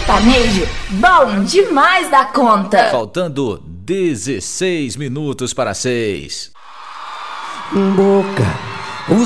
sertanejo, bom demais da conta. Faltando 16 minutos para 6. Boca